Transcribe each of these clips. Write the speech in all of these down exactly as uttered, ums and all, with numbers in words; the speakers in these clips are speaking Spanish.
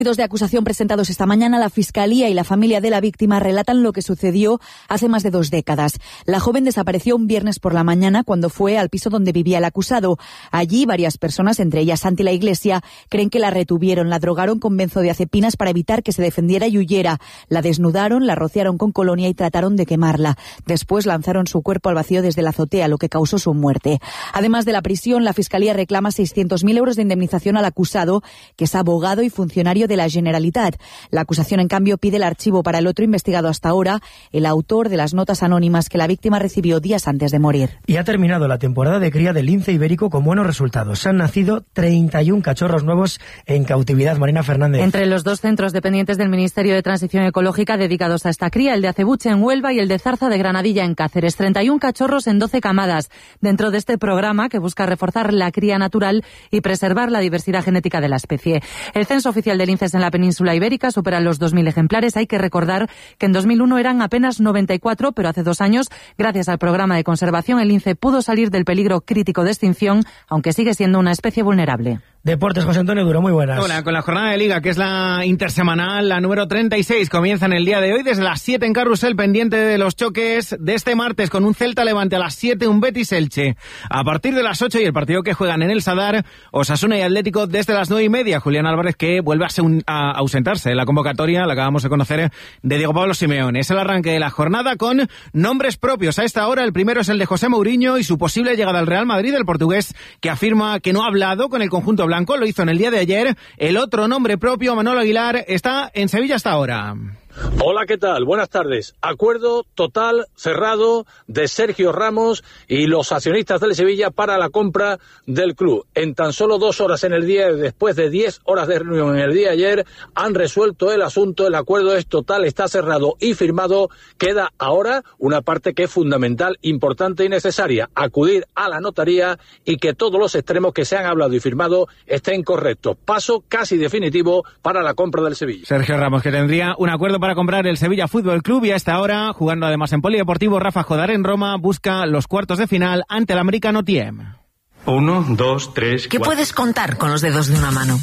De acusación presentados esta mañana, la Fiscalía y la familia de la víctima relatan lo que sucedió hace más de dos décadas. La joven desapareció un viernes por la mañana cuando fue al piso donde vivía el acusado. Allí varias personas, entre ellas Santi La Iglesia, creen que la retuvieron, la drogaron con benzodiazepinas para evitar que se defendiera y huyera. La desnudaron, la rociaron con colonia y trataron de quemarla. Después lanzaron su cuerpo al vacío desde la azotea, lo que causó su muerte. Además de la prisión, la Fiscalía reclama seiscientos mil euros de indemnización al acusado, que es abogado y funcionario de la Generalitat. La acusación, en cambio, pide el archivo para el otro investigado hasta ahora, el autor de las notas anónimas que la víctima recibió días antes de morir. Y ha terminado la temporada de cría del lince ibérico con buenos resultados. Han nacido treinta y uno cachorros nuevos en cautividad. Marina Fernández. Entre los dos centros dependientes del Ministerio de Transición Ecológica dedicados a esta cría, el de Acebuche en Huelva y el de Zarza de Granadilla en Cáceres. treinta y uno cachorros en doce camadas, dentro de este programa que busca reforzar la cría natural y preservar la diversidad genética de la especie. El censo oficial de linces en la península ibérica supera los dos mil ejemplares. Hay que recordar que en dos mil uno eran apenas noventa y cuatro, pero hace dos años, gracias al programa de conservación, el lince pudo salir del peligro crítico de extinción, aunque sigue siendo una especie vulnerable. Deportes, José Antonio Duro, muy buenas. Hola, con la jornada de Liga, que es la intersemanal, la número treinta y seis, comienza en el día de hoy desde las siete en Carrusel, pendiente de los choques de este martes, con un Celta Levante a las siete, un Betis Elche a partir de las ocho, y el partido que juegan en el Sadar, Osasuna y Atlético, desde las nueve y media. Julián Álvarez, que vuelve a, un, a ausentarse en la convocatoria, la acabamos de conocer, de Diego Pablo Simeone. Es el arranque de la jornada con nombres propios. A esta hora, el primero es el de José Mourinho y su posible llegada al Real Madrid, el portugués, que afirma que no ha hablado con el conjunto blanco, lo hizo en el día de ayer. El otro nombre propio, Manolo Aguilar, está en Sevilla hasta ahora. Hola, ¿qué tal? Buenas tardes. Acuerdo total, cerrado, de Sergio Ramos y los accionistas del Sevilla para la compra del club. En tan solo dos horas en el día, después de diez horas de reunión en el día de ayer, han resuelto el asunto. El acuerdo es total, está cerrado y firmado. Queda ahora una parte que es fundamental, importante y necesaria: acudir a la notaría y que todos los extremos que se han hablado y firmado estén correctos. Paso casi definitivo para la compra del Sevilla. Sergio Ramos, que tendría un acuerdo para comprar el Sevilla Fútbol Club, y a esta hora, jugando además en Polideportivo, Rafa Jodar en Roma busca los cuartos de final ante el americano Tiem. Uno, dos, tres, ¿Qué cuatro. puedes contar con los dedos de una mano?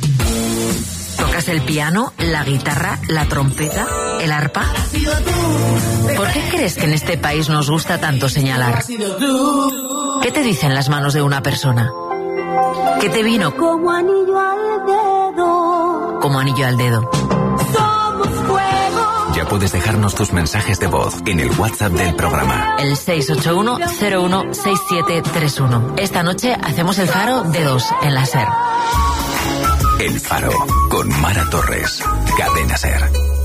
¿Tocas el piano, la guitarra, la trompeta, el arpa? ¿Por qué crees que en este país nos gusta tanto señalar? ¿Qué te dicen las manos de una persona? ¿Qué te vino? Como anillo al dedo. Como anillo al dedo. Ya puedes dejarnos tus mensajes de voz en el WhatsApp del programa. El seis ocho uno cero uno seis siete tres uno. Esta noche hacemos el Faro de dos en la SER. El Faro, con Mara Torres. Cadena SER.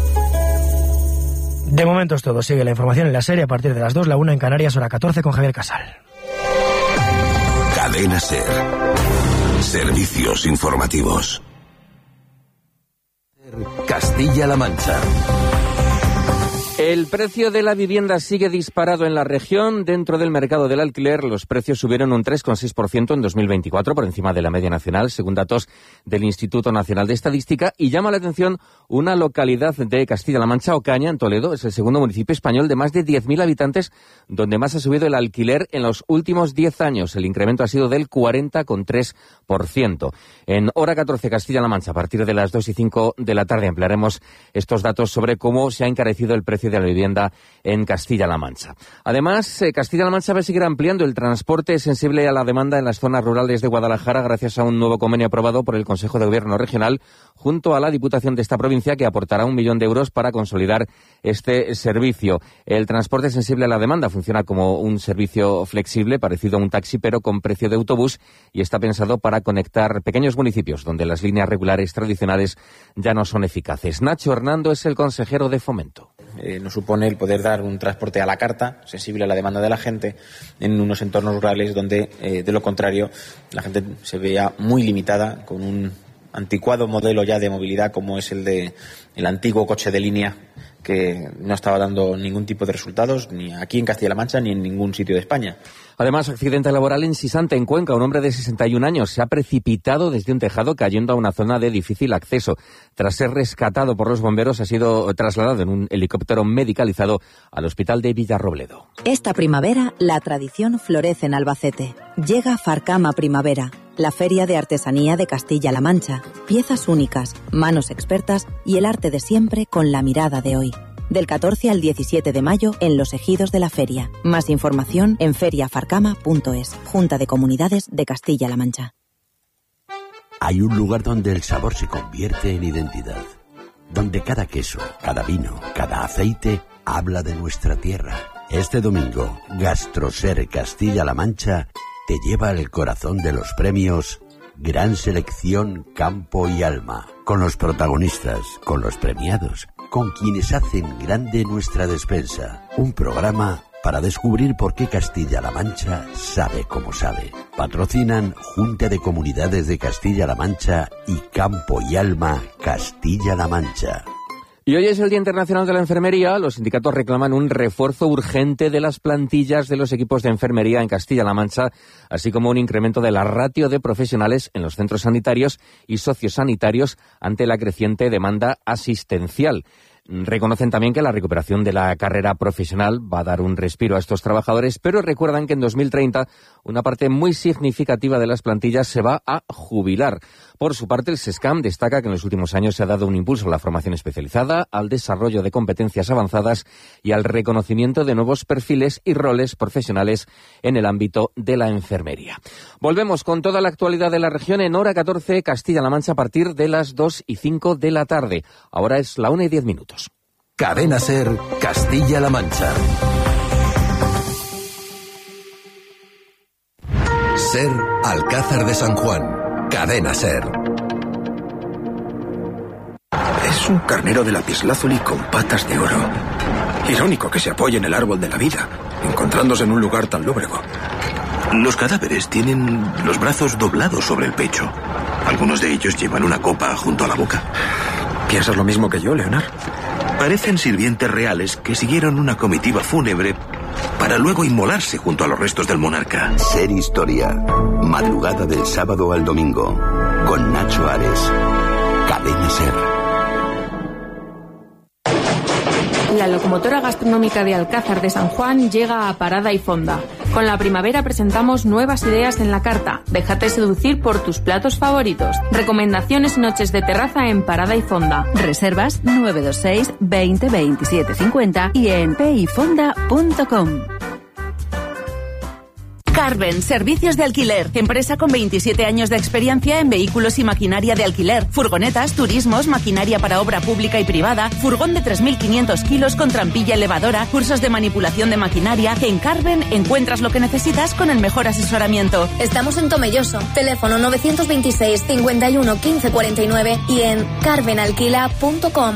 De momento es todo. Sigue la información en la SER a partir de las dos, la una en Canarias, hora catorce, con Javier Casal. Cadena SER. Servicios informativos. Castilla-La Mancha. El precio de la vivienda sigue disparado en la región. Dentro del mercado del alquiler, los precios subieron un tres coma seis por ciento en dos mil veinticuatro, por encima de la media nacional, según datos del Instituto Nacional de Estadística. Y llama la atención una localidad de Castilla-La Mancha, Ocaña, en Toledo. Es el segundo municipio español de más de diez mil habitantes donde más ha subido el alquiler en los últimos diez años. El incremento ha sido del cuarenta coma tres por ciento. En hora catorce, Castilla-La Mancha, a partir de las dos y cinco de la tarde, ampliaremos estos datos sobre cómo se ha encarecido el precio de la vivienda en Castilla-La Mancha. Además, eh, Castilla-La Mancha va a seguir ampliando el transporte sensible a la demanda en las zonas rurales de Guadalajara gracias a un nuevo convenio aprobado por el Consejo de Gobierno Regional junto a la Diputación de esta provincia, que aportará un millón de euros para consolidar este servicio. El transporte sensible a la demanda funciona como un servicio flexible parecido a un taxi, pero con precio de autobús, y está pensado para conectar pequeños municipios donde las líneas regulares tradicionales ya no son eficaces. Nacho Hernando es el consejero de Fomento. Eh, nos supone el poder dar un transporte a la carta, sensible a la demanda de la gente, en unos entornos rurales donde, eh, de lo contrario, la gente se veía muy limitada con un anticuado modelo ya de movilidad como es el de el antiguo coche de línea, que no estaba dando ningún tipo de resultados ni aquí en Castilla-La Mancha ni en ningún sitio de España. Además, accidente laboral en Sisante, en Cuenca. Un hombre de sesenta y un años se ha precipitado desde un tejado cayendo a una zona de difícil acceso. Tras ser rescatado por los bomberos, ha sido trasladado en un helicóptero medicalizado al hospital de Villarrobledo. Esta primavera, la tradición florece en Albacete. Llega Farcama Primavera, la Feria de Artesanía de Castilla-La Mancha. Piezas únicas, manos expertas y el arte de siempre con la mirada de hoy. Del catorce al diecisiete de mayo en los ejidos de la feria. Más información en feriafarcama punto es. Junta de Comunidades de Castilla-La Mancha. Hay un lugar donde el sabor se convierte en identidad. Donde cada queso, cada vino, cada aceite habla de nuestra tierra. Este domingo, Gastroser Castilla-La Mancha te lleva al corazón de los premios Gran Selección Campo y Alma. Con los protagonistas, con los premiados, con quienes hacen grande nuestra despensa. Un programa para descubrir por qué Castilla-La Mancha sabe como sabe. Patrocinan Junta de Comunidades de Castilla-La Mancha y Campo y Alma Castilla-La Mancha. Y hoy es el Día Internacional de la Enfermería. Los sindicatos reclaman un refuerzo urgente de las plantillas de los equipos de enfermería en Castilla-La Mancha, así como un incremento de la ratio de profesionales en los centros sanitarios y sociosanitarios ante la creciente demanda asistencial. Reconocen también que la recuperación de la carrera profesional va a dar un respiro a estos trabajadores, pero recuerdan que en dos mil treinta una parte muy significativa de las plantillas se va a jubilar. Por su parte, el SESCAM destaca que en los últimos años se ha dado un impulso a la formación especializada, al desarrollo de competencias avanzadas y al reconocimiento de nuevos perfiles y roles profesionales en el ámbito de la enfermería. Volvemos con toda la actualidad de la región en hora catorce, Castilla-La Mancha, a partir de las dos y cinco de la tarde. Ahora es la una y diez minutos. Cadena SER, Castilla-La Mancha. SER, Alcázar de San Juan. Cadena SER. Es un carnero de lapislázuli con patas de oro. Irónico que se apoye en el árbol de la vida, encontrándose en un lugar tan lóbrego. Los cadáveres tienen los brazos doblados sobre el pecho. Algunos de ellos llevan una copa junto a la boca. ¿Piensas lo mismo que yo, Leonard? Parecen sirvientes reales que siguieron una comitiva fúnebre para luego inmolarse junto a los restos del monarca. SER Historia. Madrugada del sábado al domingo. Con Nacho Ares. Cadena SER. La locomotora gastronómica de Alcázar de San Juan llega a Parada y Fonda. Con la primavera presentamos nuevas ideas en la carta. Déjate seducir por tus platos favoritos. Recomendaciones y noches de terraza en Parada y Fonda. Reservas nueve dos seis, veinte, veintisiete, cincuenta y en peifonda punto com. Carven, servicios de alquiler. Empresa con veintisiete años de experiencia en vehículos y maquinaria de alquiler. Furgonetas, turismos, maquinaria para obra pública y privada. Furgón de tres mil quinientos kilos con trampilla elevadora. Cursos de manipulación de maquinaria. En Carven encuentras lo que necesitas con el mejor asesoramiento. Estamos en Tomelloso. Teléfono novecientos veintiséis, cincuenta y uno, quince cuarenta y nueve y en carven alquila punto com.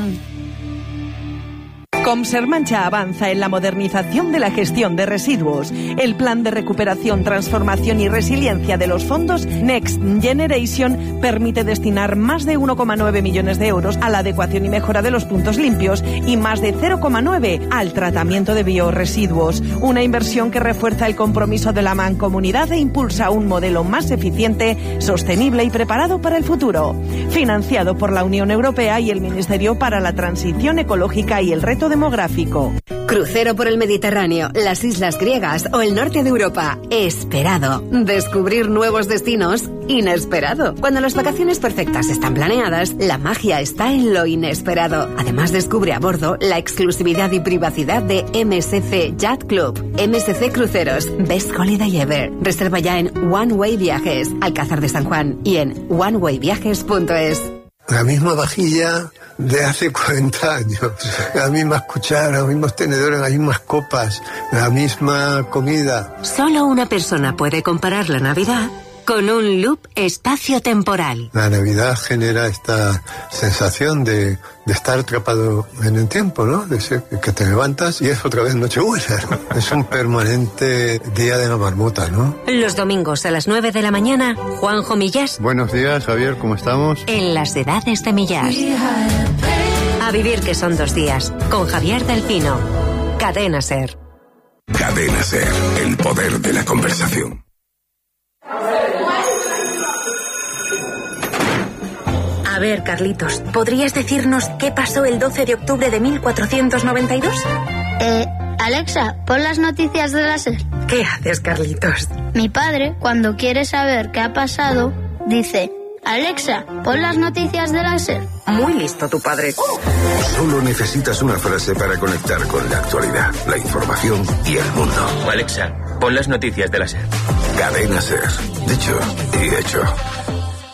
Comser Mancha avanza en la modernización de la gestión de residuos. El plan de recuperación, transformación y resiliencia de los fondos Next Generation permite destinar más de uno coma nueve millones de euros a la adecuación y mejora de los puntos limpios y más de cero coma nueve al tratamiento de biorresiduos. Una inversión que refuerza el compromiso de la mancomunidad e impulsa un modelo más eficiente, sostenible y preparado para el futuro. Financiado por la Unión Europea y el Ministerio para la Transición Ecológica y el Reto Demográfico. Crucero por el Mediterráneo, las islas griegas o el norte de Europa. Esperado. Descubrir nuevos destinos. Inesperado. Cuando las vacaciones perfectas están planeadas, la magia está en lo inesperado. Además, descubre a bordo la exclusividad y privacidad de M S C Yacht Club. M S C Cruceros. Best Holiday Ever. Reserva ya en One Way Viajes, Alcázar de San Juan y en one way viajes punto es. La misma vajilla de hace cuarenta años, las mismas cucharas, los mismos tenedores, las mismas copas, la misma comida. Solo una persona puede comparar la Navidad con un loop espacio-temporal. La Navidad genera esta sensación de, de estar atrapado en el tiempo, ¿no? De ser, que te levantas y es otra vez Nochebuena. Es un permanente día de la marmota, ¿no? Los domingos a las nueve de la mañana, Juanjo Millás. Buenos días, Javier, ¿cómo estamos? En las edades de Millás. A vivir que son dos días, con Javier del Pino. Cadena SER. Cadena SER, el poder de la conversación. A ver, Carlitos, ¿podrías decirnos qué pasó el doce de octubre de mil cuatrocientos noventa y dos? Eh, Alexa, pon las noticias de la SER. ¿Qué haces, Carlitos? Mi padre, cuando quiere saber qué ha pasado, dice: Alexa, pon las noticias de la SER. Muy listo tu padre. Solo necesitas una frase para conectar con la actualidad, la información y el mundo. Alexa, pon las noticias de la SER. Cadena SER. Dicho y hecho.